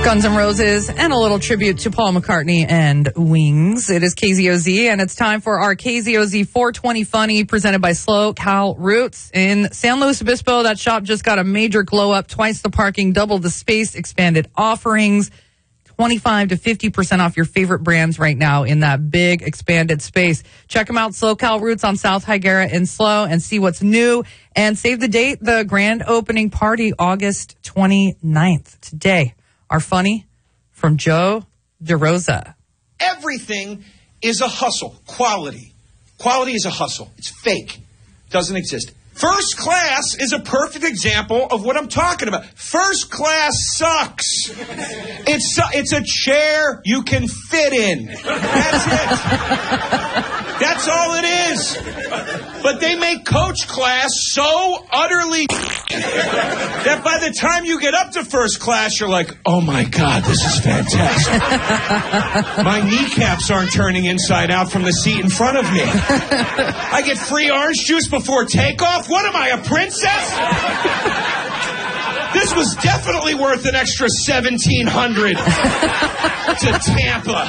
Guns N' Roses, and a little tribute to Paul McCartney and Wings. It is KZOZ, and it's time for our KZOZ 420 Funny, presented by Slow Cal Roots. In San Luis Obispo, that shop just got a major glow up, twice the parking, double the space, expanded offerings, 25 to 50% off your favorite brands right now in that big expanded space. Check them out, Slow Cal Roots on South Higuera in Slow, and see what's new. And save the date, the grand opening party, August 29th, today. Our funny from Joe DeRosa. Everything is a hustle. Quality. Quality is a hustle. It's fake. Doesn't exist. First class is a perfect example of what I'm talking about. First class sucks. It's a chair you can fit in. That's it. That's all it is. But they make coach class so utterly that by the time you get up to first class, you're like, oh my God, this is fantastic. My kneecaps aren't turning inside out from the seat in front of me. I get free orange juice before takeoff. What am I, a princess? This was definitely worth an extra $1,700 to Tampa.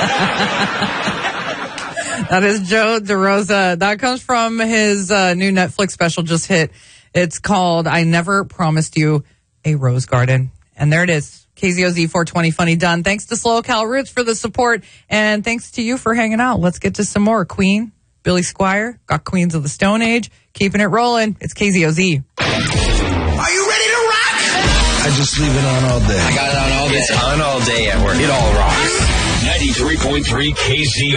That is Joe DeRosa. That comes from his new Netflix special just hit. It's called I Never Promised You a Rose Garden. And there it is. KZOZ 420 Funny done. Thanks to Slow Cal Roots for the support. And thanks to you for hanging out. Let's get to some more. Queen, Billy Squier, got Queens of the Stone Age. Keeping it rolling. It's KZOZ. Are you ready to rock? I just leave it on all day. I got it on all day. It's on all day at work. It all rocks. 93.3 KZOZ.